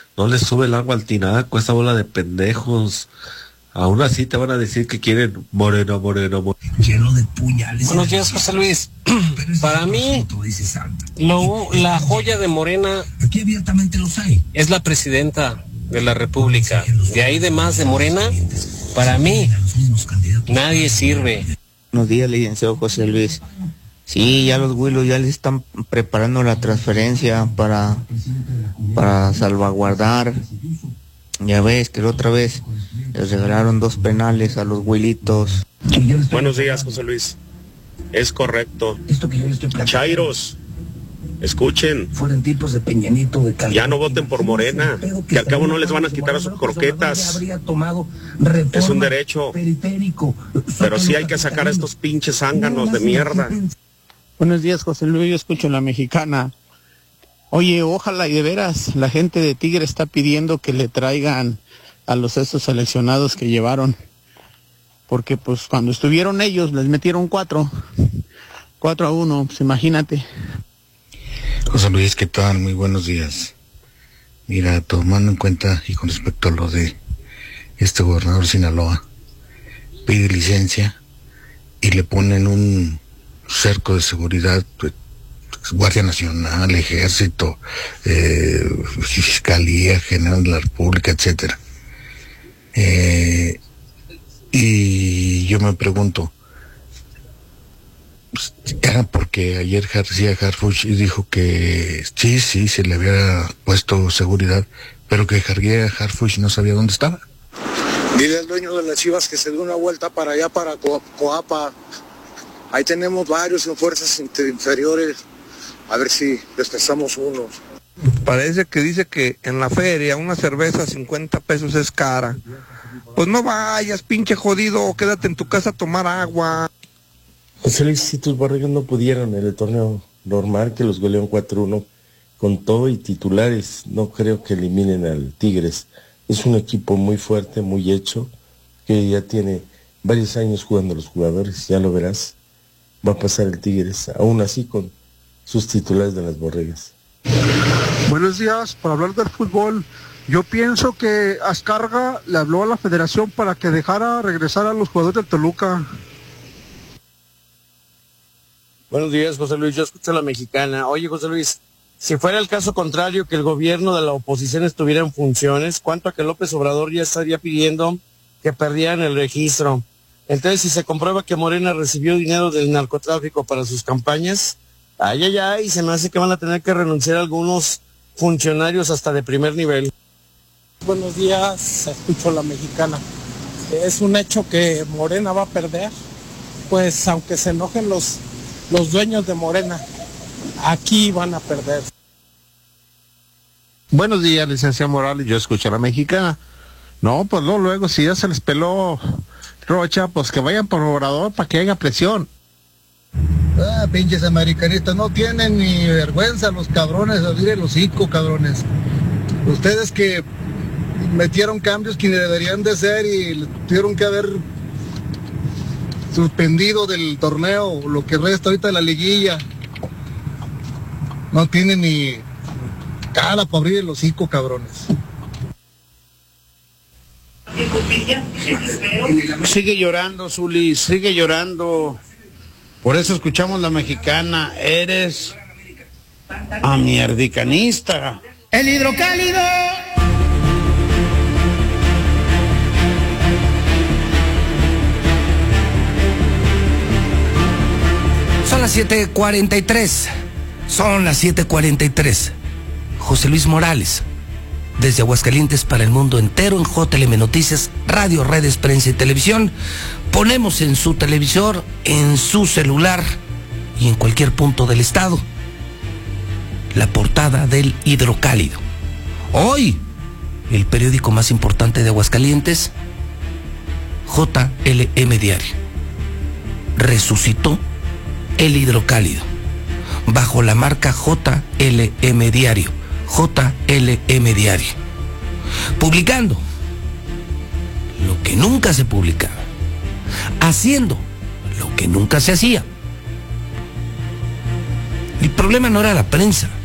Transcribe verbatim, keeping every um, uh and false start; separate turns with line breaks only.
no les sube el agua al tinaco, esa bola de pendejos. Aún así te van a decir que quieren moreno, moreno, moreno.
Lleno de puñales.
Buenos días, José Luis. Para mí, lo, la joya de Morena
aquí abiertamente los hay.
es la presidenta de la República. De ahí de más de Morena, para mí, nadie sirve.
Buenos días, licenciado José Luis. Sí, ya los güilos ya les están preparando la transferencia para, para salvaguardar. Ya ves que la otra vez les regalaron dos penales a los güilitos.
Buenos días, José Luis. Es correcto. Chairos, escuchen.
Fueron tipos de Peñanito, de
ya no voten por Morena, que al cabo no les van a quitar sus croquetas. Es un derecho. Pero sí hay que sacar a estos pinches zánganos de mierda.
Buenos días, José Luis. Yo escucho La Mexicana. Oye, ojalá y de veras la gente de Tigre está pidiendo que le traigan a los estos seleccionados que llevaron, porque pues cuando estuvieron ellos les metieron cuatro, cuatro a uno, pues imagínate.
José Luis, ¿qué tal? Muy buenos días. Mira, tomando en cuenta y con respecto a lo de este gobernador de Sinaloa, pide licencia y le ponen un cerco de seguridad, pues, Guardia Nacional, Ejército, eh, Fiscalía General de la República, etcétera. Eh, y yo me pregunto, pues, era porque ayer García Harfuch dijo que sí, sí, se le había puesto seguridad, pero que García Harfuch no sabía dónde estaba.
Dile al dueño de las Chivas que se dé una vuelta para allá, para Co- Coapa. Ahí tenemos varios en fuerzas inferiores. A ver si despezamos unos.
Parece que dice que en la feria una cerveza cincuenta pesos es cara. Pues no vayas, pinche jodido, quédate en tu casa a tomar agua.
José Luis, si tus Borregos no pudieron en el torneo normal, que los golearon cuatro uno, con todo y titulares, no creo que eliminen al Tigres. Es un equipo muy fuerte, muy hecho, que ya tiene varios años jugando los jugadores, ya lo verás. Va a pasar el Tigres, aún así con sus titulares de las Borregas.
Buenos días, para hablar del fútbol, yo pienso que Azcárraga le habló a la federación para que dejara regresar a los jugadores del Toluca.
Buenos días, José Luis, yo escucho La Mexicana. Oye, José Luis, si fuera el caso contrario, que el gobierno de la oposición estuviera en funciones, ¿cuánto a que López Obrador ya estaría pidiendo que perdieran el registro? Entonces, si se comprueba que Morena recibió dinero del narcotráfico para sus campañas, ay, ay, ay, se me hace que van a tener que renunciar algunos funcionarios hasta de primer nivel.
Buenos días, escucho La Mexicana. Es un hecho que Morena va a perder, pues aunque se enojen los, los dueños de Morena, aquí van a perder.
Buenos días, licenciado Morales, yo escucho La Mexicana. No, pues no, luego si ya se les peló Rocha, pues que vayan por Obrador para que haya presión.
Ah, pinches americanistas, no tienen ni vergüenza los cabrones, abrir el hocico, cabrones. Ustedes que metieron cambios que deberían de ser y tuvieron que haber suspendido del torneo, lo que resta ahorita de la liguilla. No tienen ni cara para abrir el hocico, cabrones.
Sigue llorando, Zuli, sigue llorando. Por eso escuchamos La Mexicana. Eres amierdicanista.
El hidrocálido.
Son las siete cuarenta y tres. Son las siete cuarenta y tres. José Luis Morales, desde Aguascalientes para el mundo entero en J L M Noticias, radio, redes, prensa y televisión. Ponemos en su televisor, en su celular y en cualquier punto del estado la portada del Hidrocálido. Hoy, el periódico más importante de Aguascalientes, J L M Diario, resucitó el Hidrocálido bajo la marca J L M Diario. J L M Diario, publicando lo que nunca se publicaba, haciendo lo que nunca se hacía. El problema no era la prensa,